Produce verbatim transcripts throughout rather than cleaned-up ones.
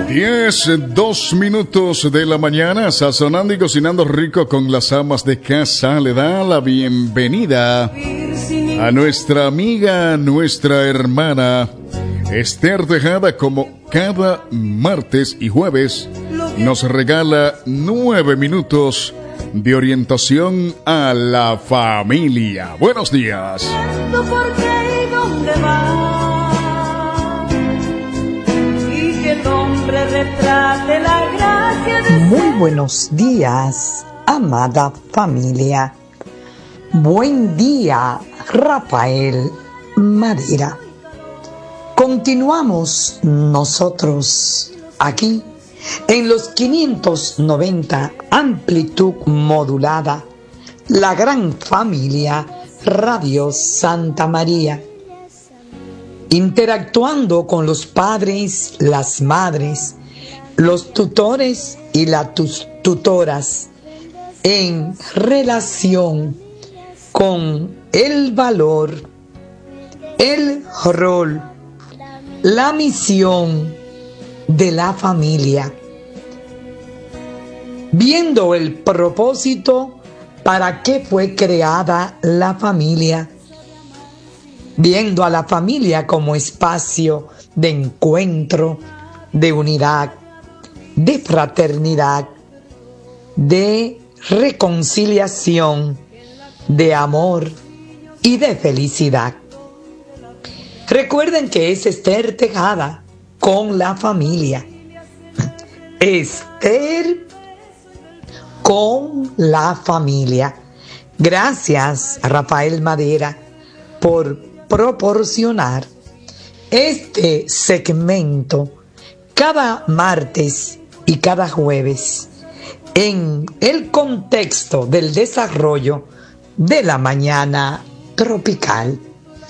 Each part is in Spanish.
diez, dos minutos de la mañana, sazonando y cocinando rico con las amas de casa. Le da la bienvenida a nuestra amiga, nuestra hermana Esther Tejada, como cada martes y jueves nos regala nueve minutos de orientación a la familia. Buenos días. Muy buenos días, amada familia. Buen día, Rafael Madera. Continuamos nosotros aquí en los quinientos noventa, amplitud modulada, la gran familia Radio Santa María, interactuando con los padres, las madres, los tutores y las tutoras en relación con el valor, el rol, la misión de la familia, viendo el propósito para qué fue creada la familia, viendo a la familia como espacio de encuentro, de unidad, de fraternidad, de reconciliación, de amor y de felicidad. Recuerden que es Esther Tejada con la familia. Esther con la familia. Gracias a Rafael Madera por proporcionar este segmento cada martes y cada jueves en el contexto del desarrollo de la mañana tropical.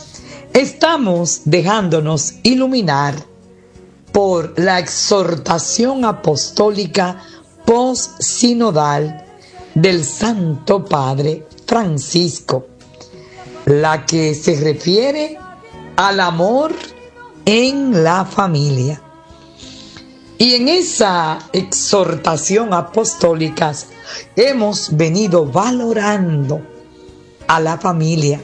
Estamos dejándonos iluminar por la exhortación apostólica post-sinodal del Santo Padre Francisco, la que se refiere al amor en la familia. Y en esa exhortación apostólica hemos venido valorando a la familia,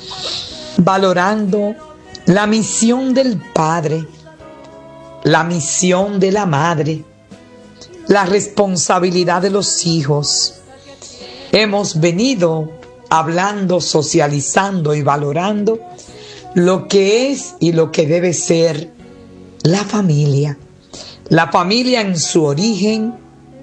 valorando la misión del padre, la misión de la madre, la responsabilidad de los hijos. Hemos venido hablando, socializando y valorando lo que es y lo que debe ser la familia. La familia en su origen,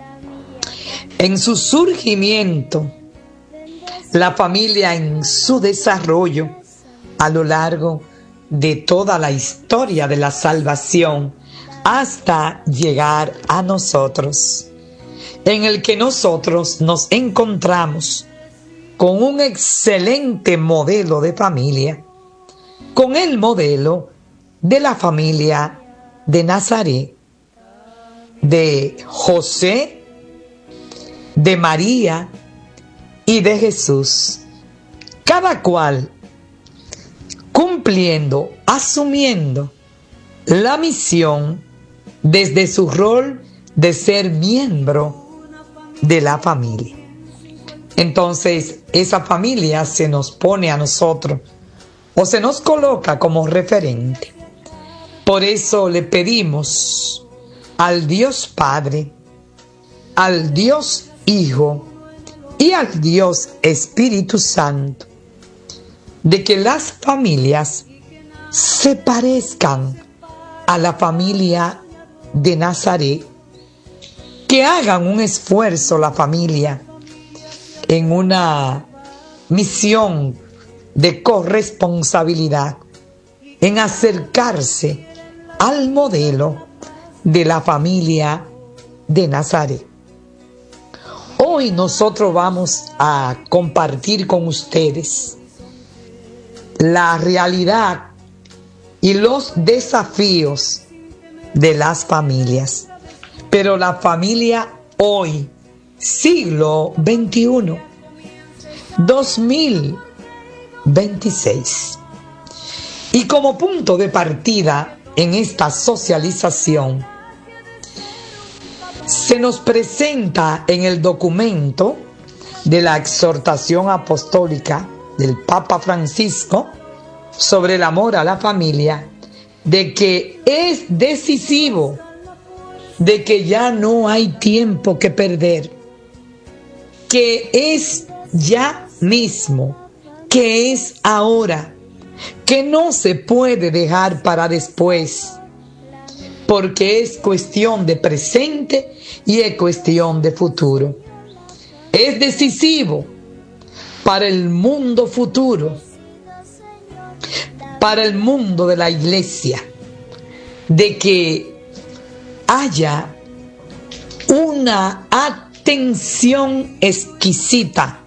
en su surgimiento, la familia en su desarrollo a lo largo de toda la historia de la salvación hasta llegar a nosotros, en el que nosotros nos encontramos con un excelente modelo de familia, con el modelo de la familia de Nazaret, de José, de María y de Jesús, cada cual cumpliendo, asumiendo la misión desde su rol de ser miembro de la familia. Entonces, esa familia se nos pone a nosotros o se nos coloca como referente. Por eso le pedimos al Dios Padre, al Dios Hijo y al Dios Espíritu Santo, de que las familias se parezcan a la familia de Nazaret, que hagan un esfuerzo la familia en una misión de corresponsabilidad, en acercarse al modelo de la familia de Nazaret. Hoy nosotros vamos a compartir con ustedes la realidad y los desafíos de las familias. Pero la familia hoy, siglo veintiuno, dos mil veintiséis. Y como punto de partida en esta socialización, se nos presenta en el documento de la exhortación apostólica del Papa Francisco sobre el amor a la familia, de que es decisivo, de que ya no hay tiempo que perder, que es ya mismo, que es ahora, que no se puede dejar para después, porque es cuestión de presente y es cuestión de futuro. Es decisivo para el mundo futuro, para el mundo de la iglesia, de que haya una atención exquisita,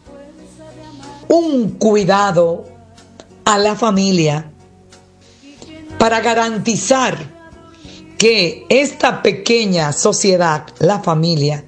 un cuidado a la familia, para garantizar que esta pequeña sociedad, la familia,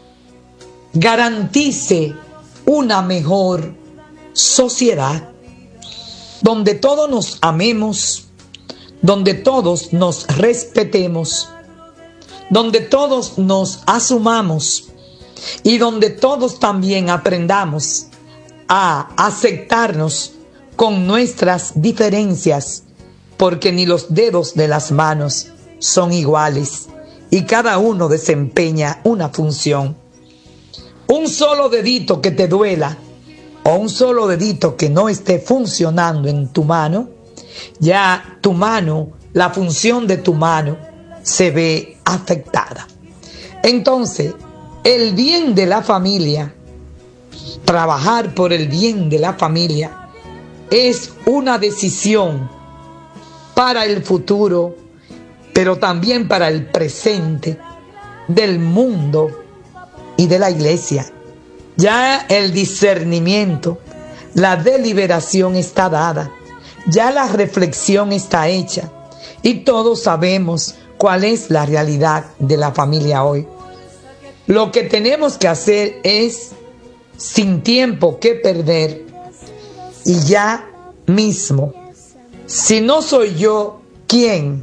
garantice una mejor sociedad, donde todos nos amemos, donde todos nos respetemos, donde todos nos asumamos y donde todos también aprendamos a aceptarnos con nuestras diferencias, porque ni los dedos de las manos son iguales y cada uno desempeña una función. Un solo dedito que te duela o un solo dedito que no esté funcionando en tu mano, ya tu mano, la función de tu mano se ve afectada. Entonces, el bien de la familia, trabajar por el bien de la familia, es una decisión para el futuro, pero también para el presente del mundo y de la iglesia. Ya el discernimiento, la deliberación está dada, ya la reflexión está hecha y todos sabemos cuál es la realidad de la familia hoy. Lo que tenemos que hacer es, sin tiempo que perder, y ya mismo, si no soy yo, ¿quién?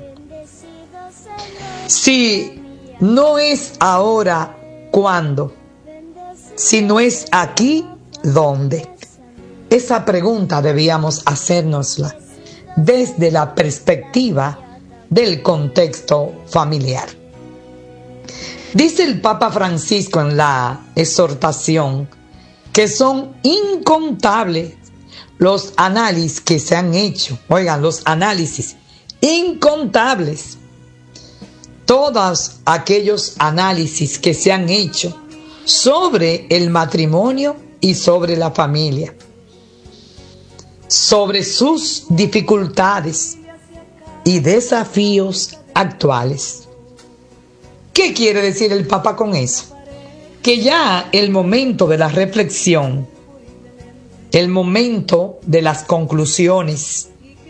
Si no es ahora, ¿cuándo? Si no es aquí, ¿dónde? Esa pregunta debíamos hacérnosla desde la perspectiva del contexto familiar. Dice el Papa Francisco en la exhortación que son incontables los análisis que se han hecho. Oigan, los análisis incontables. Todos aquellos análisis que se han hecho sobre el matrimonio y sobre la familia, sobre sus dificultades y desafíos actuales. ¿Qué quiere decir el Papa con eso? Que ya el momento de la reflexión, el momento de las conclusiones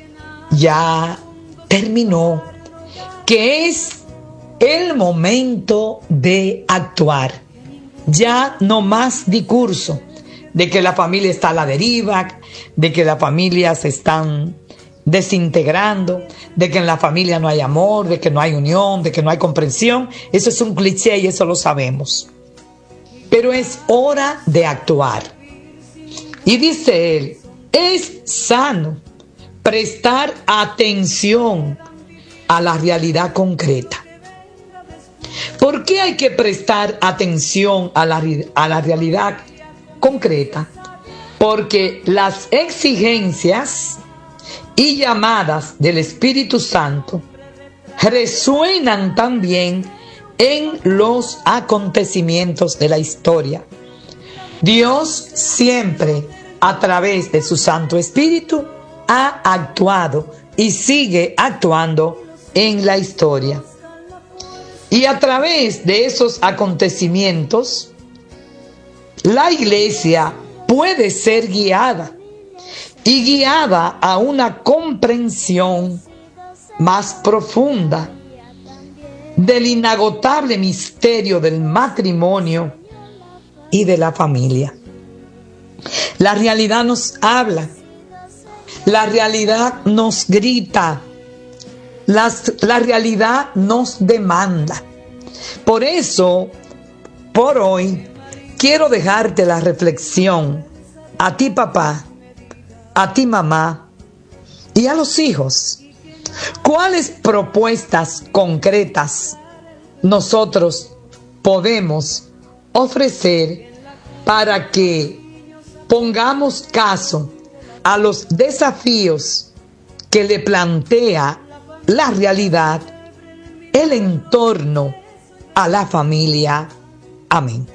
ya terminó, que es el momento de actuar. Ya no más discurso de que la familia está a la deriva, de que las familias se están desintegrando, de que en la familia no hay amor, de que no hay unión, de que no hay comprensión. Eso es un cliché y eso lo sabemos. Pero es hora de actuar. Y dice él, es sano prestar atención a la realidad concreta. ¿Por qué hay que prestar atención a la, a la realidad concreta? Porque las exigencias y llamadas del Espíritu Santo resuenan también en los acontecimientos de la historia. Dios siempre, a través de su Santo Espíritu, ha actuado y sigue actuando en la historia. Y a través de esos acontecimientos, la iglesia puede ser guiada y guiada a una comprensión más profunda del inagotable misterio del matrimonio y de la familia. La realidad nos habla, la realidad nos grita, Las, la realidad nos demanda. Por eso, por hoy, quiero dejarte la reflexión a ti papá, a ti mamá y a los hijos. ¿Cuáles propuestas concretas nosotros podemos ofrecer para que pongamos caso a los desafíos que le plantea la realidad, el entorno a la familia? Amén.